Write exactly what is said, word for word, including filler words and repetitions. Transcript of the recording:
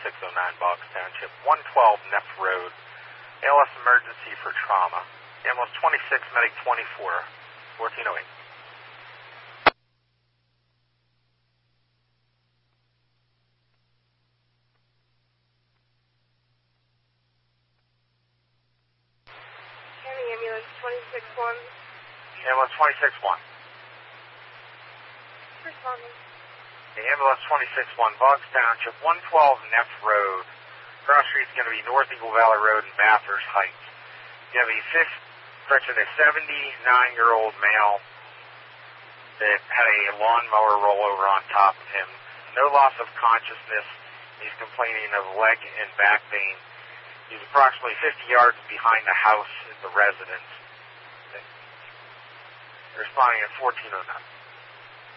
twenty-six oh nine Boggs Township, one twelve Neff Road. A L S emergency for trauma. Ambulance twenty-six, medic twenty-four, fourteen oh eight. County ambulance twenty-six one. Ambulance twenty-six one. Responding. The ambulance twenty-six one, Boggs Township, one twelve Neff Road. Cross street's going to be North Eagle Valley Road and Bathurst Heights. You have a fifth, correction, a seventy-nine-year-old male that had a lawnmower rollover on top of him. No loss of consciousness. He's complaining of leg and back pain. He's approximately fifty yards behind the house at the residence. Responding at fourteen oh nine.